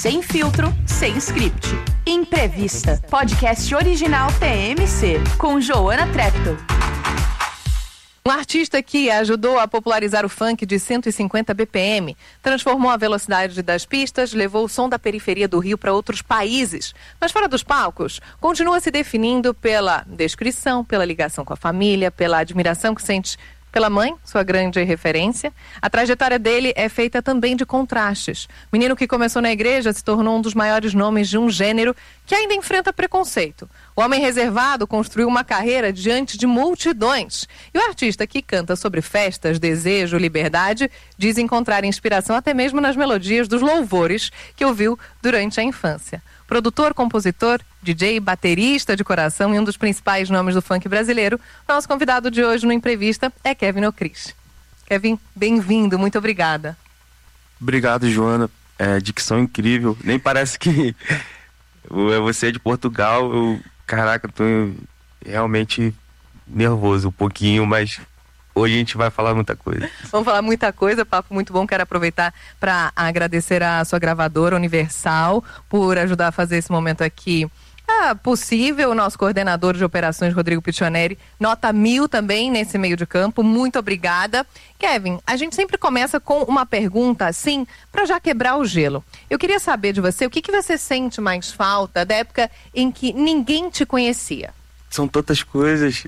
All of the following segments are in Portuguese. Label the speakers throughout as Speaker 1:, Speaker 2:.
Speaker 1: Sem filtro, sem script. Imprevista, podcast original TMC, com Joana Treptow.
Speaker 2: Um artista que ajudou a popularizar o funk de 150 BPM, transformou a velocidade das pistas, levou o som da periferia do Rio para outros países. Mas fora dos palcos, continua se definindo pela descrição, pela ligação com a família, pela admiração que sente pela mãe, sua grande referência. A trajetória dele é feita também de contrastes. Menino que começou na igreja se tornou um dos maiores nomes de um gênero que ainda enfrenta preconceito. O homem reservado construiu uma carreira diante de multidões. E o artista que canta sobre festas, desejo, liberdade, diz encontrar inspiração até mesmo nas melodias dos louvores que ouviu durante a infância. Produtor, compositor, DJ, baterista de coração e um dos principais nomes do funk brasileiro, nosso convidado de hoje no Imprevista é Kevin Ocris. Kevin, bem-vindo, muito obrigada.
Speaker 3: Obrigado, Joana. Dicção incrível. Nem parece que você é de Portugal. Caraca, tô realmente nervoso um pouquinho, mas hoje a gente vai falar muita coisa.
Speaker 2: Vamos falar muita coisa, papo muito bom. Quero aproveitar para agradecer a sua gravadora Universal por ajudar a fazer esse momento aqui possível. O nosso coordenador de operações, Rodrigo Pichoneri, nota 1000 também nesse meio de campo. Muito obrigada. Kevin, a gente sempre começa com uma pergunta assim, para já quebrar o gelo. Eu queria saber de você, o que você sente mais falta da época em que ninguém te conhecia?
Speaker 3: São tantas coisas.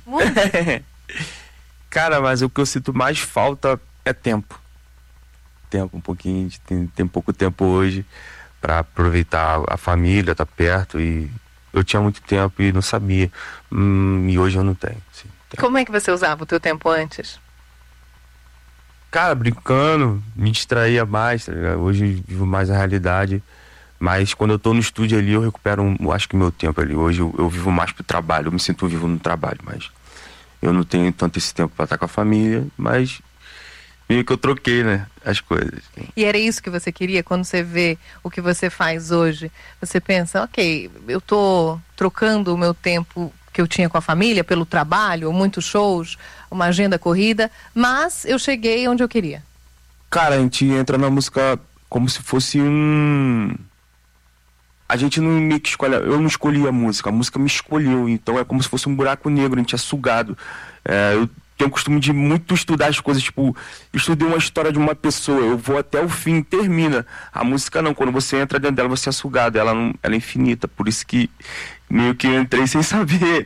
Speaker 3: Cara, mas o que eu sinto mais falta é tempo. Um pouquinho, a gente tem pouco tempo hoje para aproveitar a família, tá perto, e eu tinha muito tempo e não sabia. E hoje eu não tenho. Sim,
Speaker 2: Como é que você usava o teu tempo antes?
Speaker 3: Cara, brincando, me distraía mais, tá ligado? Hoje vivo mais a realidade. Mas quando eu tô no estúdio ali, eu recupero, acho que meu tempo ali. Hoje eu vivo mais pro trabalho, eu me sinto vivo no trabalho, mas eu não tenho tanto esse tempo pra estar com a família, mas meio que eu troquei, né, as coisas.
Speaker 2: E era isso que você queria? Quando você vê o que você faz hoje, você pensa, ok, eu tô trocando o meu tempo que eu tinha com a família pelo trabalho, muitos shows, uma agenda corrida, mas eu cheguei onde eu queria.
Speaker 3: Cara, a gente entra na música como se fosse A gente não meio que escolhe, eu não escolhi a música me escolheu, então é como se fosse um buraco negro, a gente é sugado. Eu tenho o costume de muito estudar as coisas, tipo, estudei uma história de uma pessoa, eu vou até o fim, termina. A música não, quando você entra dentro dela, você é sugado, ela é infinita, por isso que meio que eu entrei sem saber,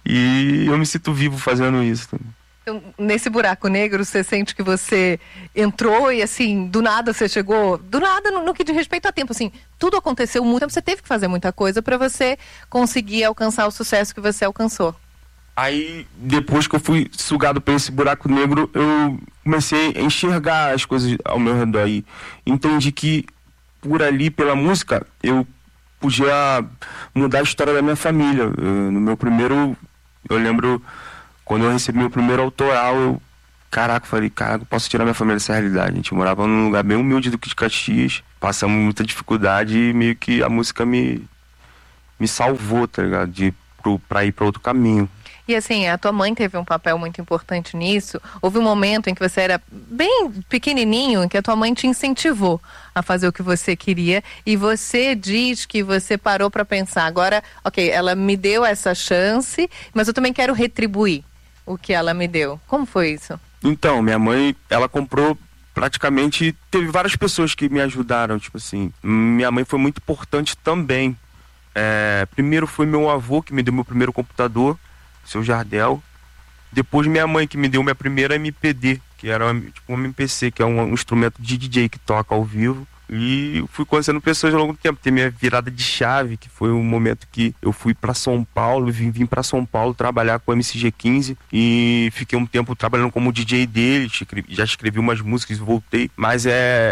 Speaker 3: e eu me sinto vivo fazendo isso também.
Speaker 2: Então, nesse buraco negro, você sente que você entrou e, assim, do nada você chegou... Do nada, no que diz respeito a tempo, assim, tudo aconteceu muito tempo, você teve que fazer muita coisa para você conseguir alcançar o sucesso que você alcançou.
Speaker 3: Aí, depois que eu fui sugado por esse buraco negro, eu comecei a enxergar as coisas ao meu redor e entendi que, por ali, pela música, eu podia mudar a história da minha família. No meu primeiro... Eu lembro... Quando eu recebi meu primeiro autoral, eu falei, posso tirar minha família dessa realidade. A gente morava num lugar bem humilde do de Caxias, passamos muita dificuldade e meio que a música me salvou, tá ligado? Pra ir pra outro caminho.
Speaker 2: E assim, a tua mãe teve um papel muito importante nisso. Houve um momento em que você era bem pequenininho, em que a tua mãe te incentivou a fazer o que você queria. E você diz que você parou pra pensar, agora, ok, ela me deu essa chance, mas eu também quero retribuir o que ela me deu. Como foi isso?
Speaker 3: Então, minha mãe, ela comprou praticamente... Teve várias pessoas que me ajudaram, tipo assim. Minha mãe foi muito importante também. Primeiro foi meu avô que me deu meu primeiro computador, seu Jardel. Depois minha mãe que me deu minha primeira MPD, que era tipo um MPC, que é um instrumento de DJ que toca ao vivo. E fui conhecendo pessoas ao longo do tempo. Tem minha virada de chave, que foi um momento que eu fui para São Paulo, vim para São Paulo trabalhar com o MCG15 e fiquei um tempo trabalhando como DJ dele, já escrevi umas músicas e voltei, mas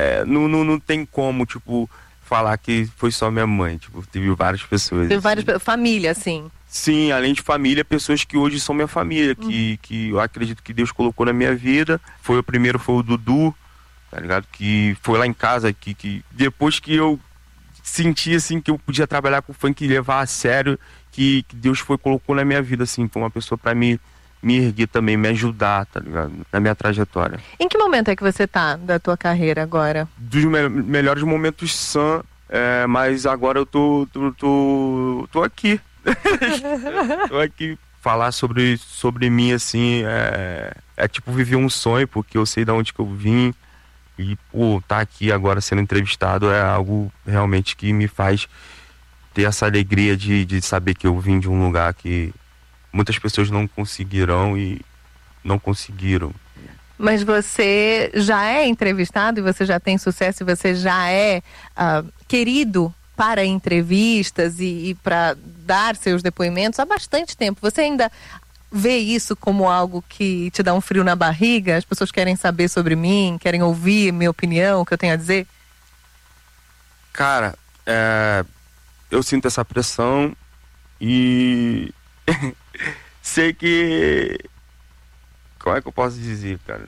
Speaker 3: não tem como, tipo, falar que foi só minha mãe, tipo, teve várias pessoas.
Speaker 2: Teve várias família, assim.
Speaker 3: Sim, além de família, pessoas que hoje são minha família, que eu acredito que Deus colocou na minha vida. O primeiro foi o Dudu, tá ligado? Que foi lá em casa, que depois que eu senti, assim, que eu podia trabalhar com funk e levar a sério, que Deus colocou na minha vida, assim, foi uma pessoa pra me erguer também, me ajudar, tá ligado? Na minha trajetória.
Speaker 2: Em que momento é que você tá da tua carreira agora?
Speaker 3: Dos melhores momentos Mas agora eu tô aqui. Tô aqui. Falar sobre mim, assim, é tipo viver um sonho, porque eu sei de onde que eu vim. E, tá aqui agora sendo entrevistado é algo realmente que me faz ter essa alegria de saber que eu vim de um lugar que muitas pessoas não conseguirão e não conseguiram.
Speaker 2: Mas você já é entrevistado e você já tem sucesso e você já é querido para entrevistas e para dar seus depoimentos há bastante tempo. Você ainda vê isso como algo que te dá um frio na barriga? As pessoas querem saber sobre mim, querem ouvir minha opinião, o que eu tenho a dizer?
Speaker 3: Cara, eu sinto essa pressão e sei que... Como é que eu posso dizer, cara?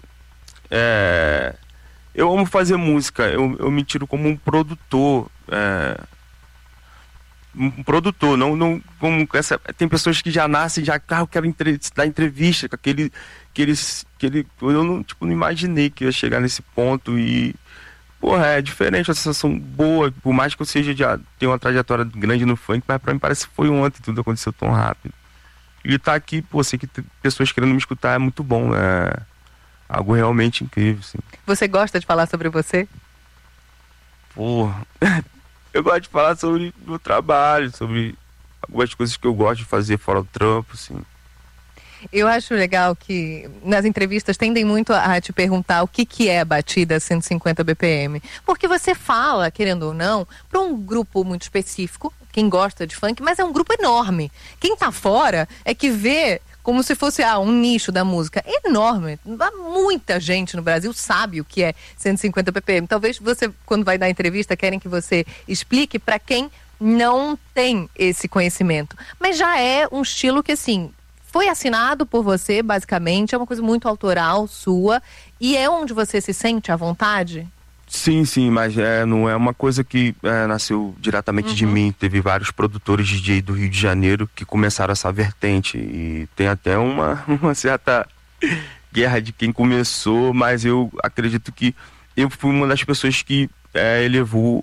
Speaker 3: Eu amo fazer música, eu me tiro como um produtor. Um produtor, não como essa. Tem pessoas que já nascem, eu quero dar entrevista com aquele. Eu não imaginei que ia chegar nesse ponto e. Porra, é diferente, uma sensação boa, por mais que eu tenha uma trajetória grande no funk, mas pra mim parece que foi ontem, tudo aconteceu tão rápido. E tá aqui, sei que tem pessoas querendo me escutar, é muito bom, é algo realmente incrível, assim.
Speaker 2: Você gosta de falar sobre você?
Speaker 3: Porra, eu gosto de falar sobre o meu trabalho, sobre algumas coisas que eu gosto de fazer fora do trampo, assim.
Speaker 2: Eu acho legal que nas entrevistas tendem muito a te perguntar o que é a batida 150 BPM. Porque você fala, querendo ou não, para um grupo muito específico, quem gosta de funk, mas é um grupo enorme. Quem tá fora é que vê como se fosse um nicho da música enorme. Muita gente no Brasil sabe o que é 150 BPM. Talvez você, quando vai dar entrevista, querem que você explique para quem não tem esse conhecimento. Mas já é um estilo que, assim, foi assinado por você, basicamente, é uma coisa muito autoral, sua, e é onde você se sente à vontade?
Speaker 3: Sim, mas não é uma coisa que nasceu diretamente de mim. Teve vários produtores DJ do Rio de Janeiro que começaram essa vertente e tem até uma certa guerra de quem começou, mas eu acredito que eu fui uma das pessoas que elevou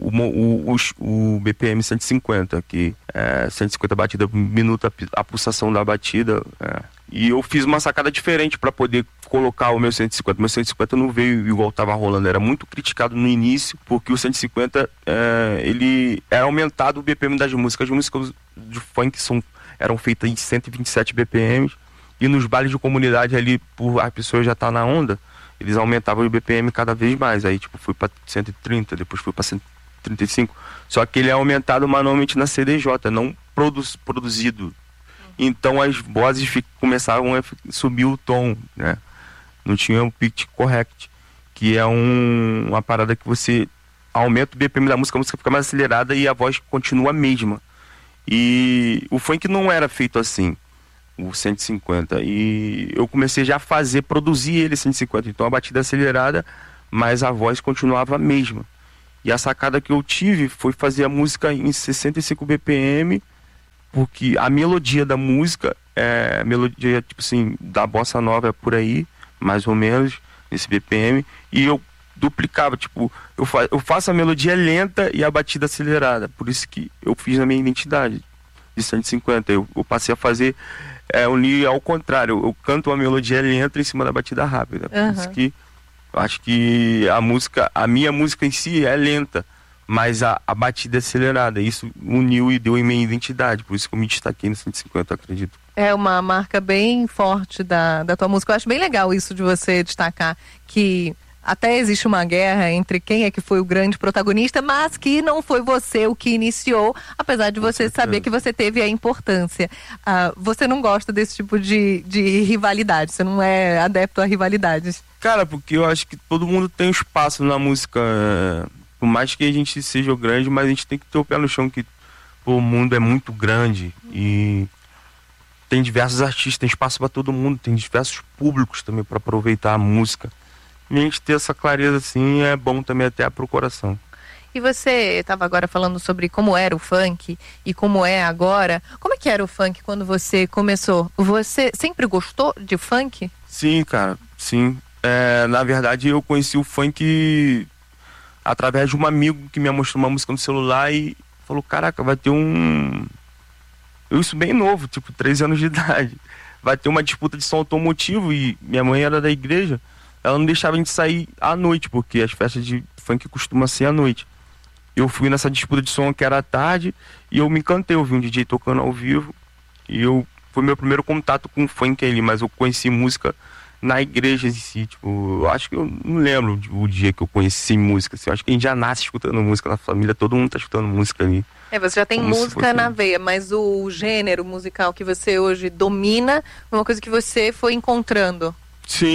Speaker 3: o BPM 150, que é 150 batida por minuto, a pulsação da batida. E eu fiz uma sacada diferente para poder colocar o meu 150. Meu 150 não veio igual estava rolando, era muito criticado no início, porque o 150 ele era aumentado o BPM das músicas. As músicas de funk eram feitas em 127 BPM, e nos bailes de comunidade ali, por a pessoa já tá na onda, eles aumentavam o BPM cada vez mais. Aí fui para 130, depois fui para 135. Só que ele é aumentado manualmente na CDJ, não produzido. Então as vozes começaram a subir o tom, né? Não tinha um pitch correct, que é uma parada que você aumenta o BPM da música, a música fica mais acelerada e a voz continua a mesma. E o funk não era feito assim, o 150. E eu comecei já a produzir ele 150. Então a batida acelerada, mas a voz continuava a mesma. E a sacada que eu tive foi fazer a música em 65 BPM, porque a melodia da música a melodia, tipo assim, da bossa nova por aí, mais ou menos, nesse BPM, e eu duplicava, tipo, eu faço a melodia lenta e a batida acelerada. Por isso que eu fiz na minha identidade de 150. Eu passei a fazer unir ao contrário. Eu canto uma melodia lenta em cima da batida rápida. Por isso que eu acho que a minha música em si é lenta, mas a batida é acelerada. Isso uniu e deu em minha identidade. Por isso que eu me destaquei no 150, acredito.
Speaker 2: É uma marca bem forte da tua música. Eu acho bem legal isso de você destacar que até existe uma guerra entre quem é que foi o grande protagonista, mas que não foi você o que iniciou, apesar de você saber que você teve a importância. Você não gosta desse tipo de rivalidade, você não é adepto a rivalidades?
Speaker 3: Cara, porque eu acho que todo mundo tem espaço na música. Por mais que a gente seja grande, mas a gente tem que ter o pé no chão, que o mundo é muito grande e tem diversos artistas, tem espaço para todo mundo, tem diversos públicos também para aproveitar a música. E a gente ter essa clareza assim é bom também até pro coração.
Speaker 2: E você estava agora falando sobre como era o funk e como é agora. Como é que era o funk quando você começou? Você sempre gostou de funk?
Speaker 3: Sim, cara, sim. Na verdade eu conheci o funk através de um amigo que me mostrou uma música no celular e falou, caraca, vai ter isso bem novo, tipo 13 anos de idade. Vai ter uma disputa de som automotivo e minha mãe era da igreja. Ela não deixava a gente sair à noite, porque as festas de funk costumam ser à noite. Eu fui nessa disputa de som que era à tarde e eu me encantei, eu vi um DJ tocando ao vivo e foi meu primeiro contato com o funk ali, mas eu conheci música na igreja em si, tipo, eu acho que eu não lembro o dia que eu conheci música, assim, eu acho que a gente já nasce escutando música na família, todo mundo tá escutando música ali.
Speaker 2: Você já tem
Speaker 3: Como
Speaker 2: música na veia, mas o gênero musical que você hoje domina é uma coisa que você foi encontrando.
Speaker 3: Sim.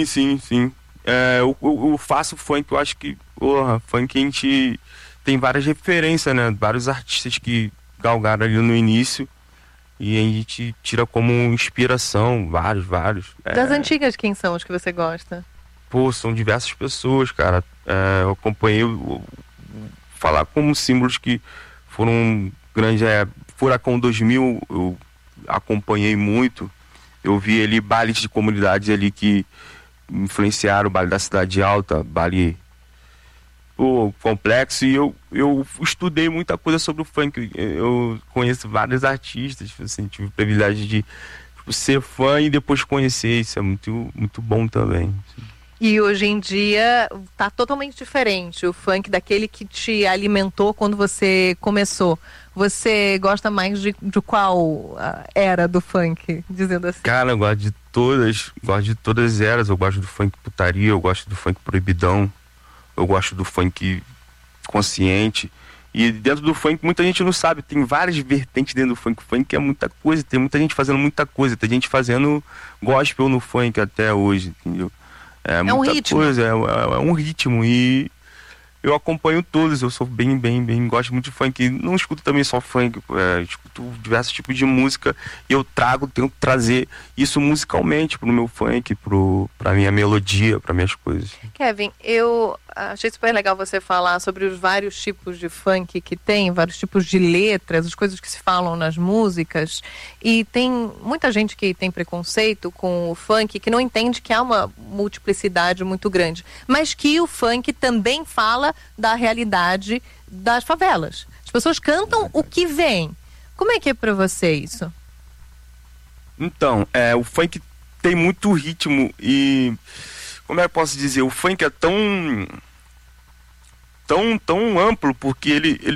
Speaker 3: Eu faço funk, eu acho que, funk a gente tem várias referências, né, vários artistas que galgaram ali no início. E a gente tira como inspiração vários.
Speaker 2: Das antigas, quem são os que você gosta?
Speaker 3: Pô, são diversas pessoas, cara. Eu acompanhei, falar como símbolos que foram grandes. Furacão 2000, eu acompanhei muito. Eu vi ali bailes de comunidades ali que influenciaram o baile da Cidade Alta, baile complexo, e eu estudei muita coisa sobre o funk. Eu conheço vários artistas, assim, tive o privilégio de ser fã e depois conhecer. Isso é muito, muito bom também.
Speaker 2: E hoje em dia tá totalmente diferente o funk daquele que te alimentou quando você começou. Você gosta mais de qual era do funk, dizendo assim?
Speaker 3: Cara, eu gosto de todas as eras. Eu gosto do funk putaria, eu gosto do funk proibidão, eu gosto do funk consciente. E dentro do funk muita gente não sabe, tem várias vertentes dentro do funk. O funk é muita coisa, tem muita gente fazendo muita coisa. Tem gente fazendo gospel no funk até hoje, entendeu? É muita
Speaker 2: um ritmo.
Speaker 3: Coisa, é um ritmo. E eu acompanho todos, eu sou bem, gosto muito de funk. Não escuto também só funk, escuto diversos tipos de música. E eu tento trazer isso musicalmente pro meu funk, pra minha melodia, pra minhas coisas.
Speaker 2: Kevin, eu achei super legal você falar sobre os vários tipos de funk que tem, vários tipos de letras, as coisas que se falam nas músicas. E tem muita gente que tem preconceito com o funk, que não entende que há uma multiplicidade muito grande, mas que o funk também fala da realidade das favelas. As pessoas cantam o que vem. Como é que é pra você isso?
Speaker 3: Então, o funk tem muito ritmo e, como é que eu posso dizer, o funk é tão amplo, porque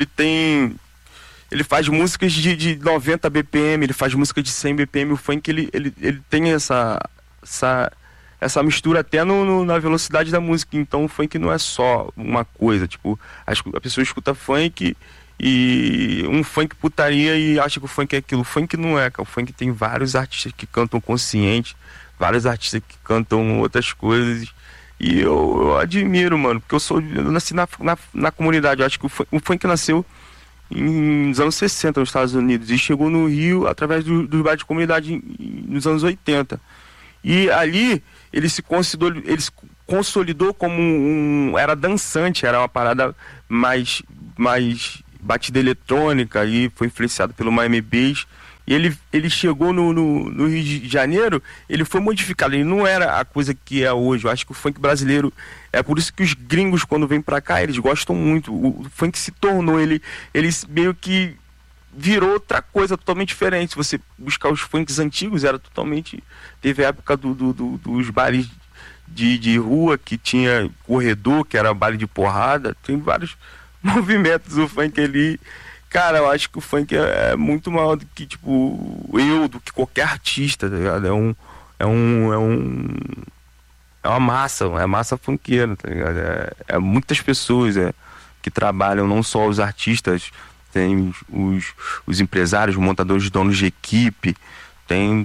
Speaker 3: ele faz músicas de 90 BPM, ele faz música de 100 BPM. O funk ele tem essa mistura até na velocidade da música. Então o funk não é só uma coisa, tipo, a pessoa escuta funk e um funk putaria e acha que o funk é aquilo. O funk não é, cara. O funk tem vários artistas que cantam consciente, vários artistas que cantam outras coisas. E eu admiro, mano, porque eu nasci na comunidade. Eu acho que o funk nasceu nos anos 60 nos Estados Unidos e chegou no Rio através dos bailes de comunidade nos anos 80. E ali ele se consolidou como era dançante, era uma parada mais batida eletrônica, e foi influenciado pelo Miami Bass. E ele chegou no Rio de Janeiro, ele foi modificado, ele não era a coisa que é hoje. Eu acho que o funk brasileiro, é por isso que os gringos, quando vêm pra cá, eles gostam muito. O funk se tornou, ele meio que virou outra coisa totalmente diferente. Se você buscar os funks antigos, era totalmente... Teve a época dos bares de rua, que tinha corredor, que era baile de porrada. Tem vários movimentos do funk ali. Cara, eu acho que o funk é muito maior do que, tipo, do que qualquer artista, tá ligado? É uma massa funkeira, tá ligado? É muitas pessoas que trabalham, não só os artistas, tem os empresários, os montadores, donos de equipe, tem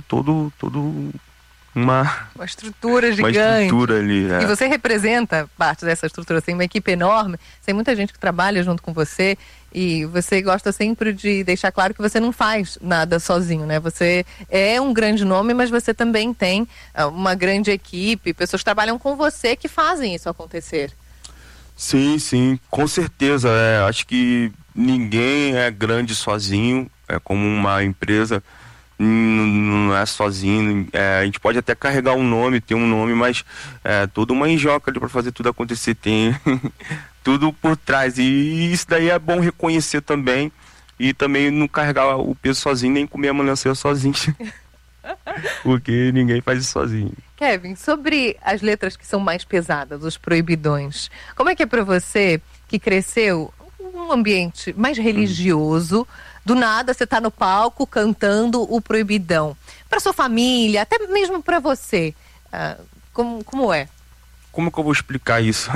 Speaker 3: uma estrutura gigante. Uma estrutura ali,
Speaker 2: E você representa parte dessa estrutura, tem uma equipe enorme, tem muita gente que trabalha junto com você, e você gosta sempre de deixar claro que você não faz nada sozinho, né? Você é um grande nome, mas você também tem uma grande equipe, pessoas que trabalham com você que fazem isso acontecer.
Speaker 3: Sim, com certeza. Acho que ninguém é grande sozinho, é como uma empresa, não é sozinho. A gente pode até carregar um nome, ter um nome, mas toda uma enjoca ali para fazer tudo acontecer. Tem tudo por trás. E isso daí é bom reconhecer também. E também não carregar o peso sozinho, nem comer a melancia sozinho. Porque ninguém faz isso sozinho.
Speaker 2: Kevin, sobre as letras que são mais pesadas, os proibidões, como é que é pra você, que cresceu num ambiente mais religioso, do nada você tá no palco cantando o proibidão? Pra sua família, até mesmo pra você, como é?
Speaker 3: Como que eu vou explicar isso?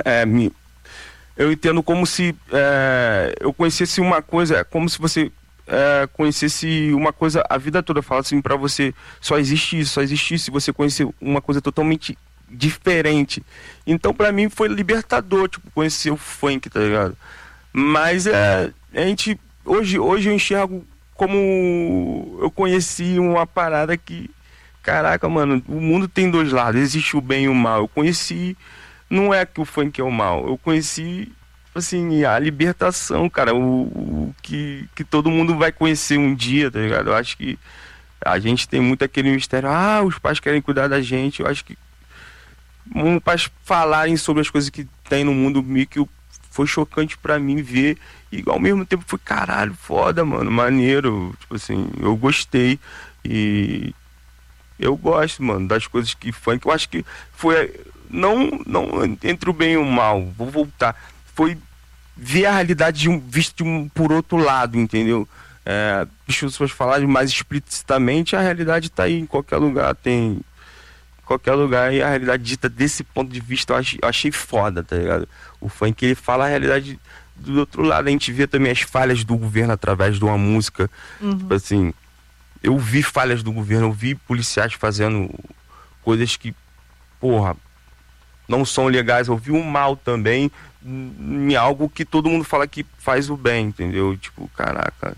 Speaker 3: Eu entendo como se eu conhecesse uma coisa, como se você conhecesse uma coisa a vida toda. Fala assim pra você, só existe isso, e você conhecer uma coisa totalmente diferente. Então pra mim foi libertador, tipo, conhecer o funk, tá ligado? Mas a gente, hoje eu enxergo como eu conheci uma parada que, caraca, mano, o mundo tem dois lados, existe o bem e o mal. Eu conheci, não é que o funk é o mal, eu conheci, assim, a libertação, cara, o que todo mundo vai conhecer um dia, tá ligado? Eu acho que a gente tem muito aquele mistério, os pais querem cuidar da gente. Eu acho que os pais falarem sobre as coisas que tem no mundo, meio que foi chocante pra mim ver, e ao mesmo tempo foi, caralho, foda, mano, maneiro, tipo assim, eu gostei. E eu gosto, mano, das coisas que funk, eu acho que foi, não entre o bem e o mal, vou voltar, foi ver a realidade visto por outro lado, entendeu? Deixa as pessoas falarem mais explicitamente, a realidade tá aí, em qualquer lugar tem, qualquer lugar, e a realidade dita desse ponto de vista eu achei foda, tá ligado? O funk, ele fala a realidade do outro lado, a gente vê também as falhas do governo através de uma música, tipo assim, eu vi falhas do governo, eu vi policiais fazendo coisas que, porra, não são legais, eu vi o mal também em algo que todo mundo fala que faz o bem, entendeu? Tipo, caraca,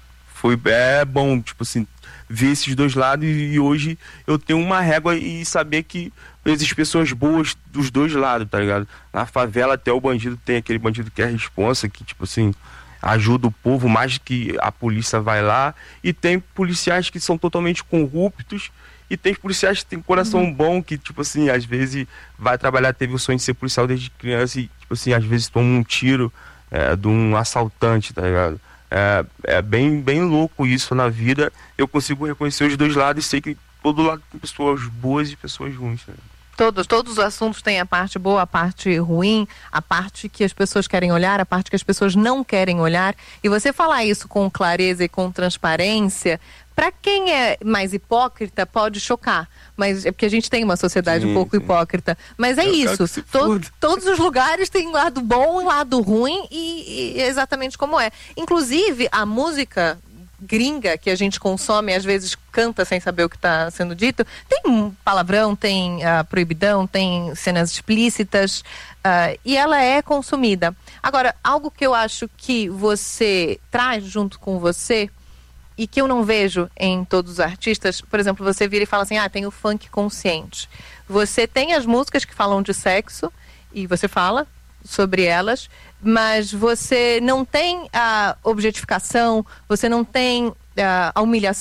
Speaker 3: é bom, tipo assim, ver esses dois lados, e hoje eu tenho uma régua e saber que existem pessoas boas dos dois lados, tá ligado? Na favela até o bandido tem aquele bandido que é responsa, que tipo assim, ajuda o povo mais que a polícia vai lá, e tem policiais que são totalmente corruptos, e tem policiais que têm coração bom, que tipo assim, às vezes vai trabalhar, teve o sonho de ser policial desde criança e tipo assim, às vezes toma um tiro de um assaltante, tá ligado? É bem louco isso na vida. Eu consigo reconhecer os dois lados e sei que todo lado tem pessoas boas e pessoas ruins, né?
Speaker 2: Todos os assuntos têm a parte boa, a parte ruim, a parte que as pessoas querem olhar, a parte que as pessoas não querem olhar. E você falar isso com clareza e com transparência, para quem é mais hipócrita, pode chocar. Mas é porque a gente tem uma sociedade um pouco hipócrita. Mas é isso. Todos os lugares têm lado bom e lado ruim, e é exatamente como é. Inclusive, a música gringa que a gente consome, às vezes canta sem saber o que está sendo dito, tem palavrão, tem proibidão, tem cenas explícitas, e ela é consumida. Agora, algo que eu acho que você traz junto com você e que eu não vejo em todos os artistas, por exemplo, você vira e fala assim, tem o funk consciente. Você tem as músicas que falam de sexo e você fala sobre elas, mas você não tem a objetificação, você não tem a humilhação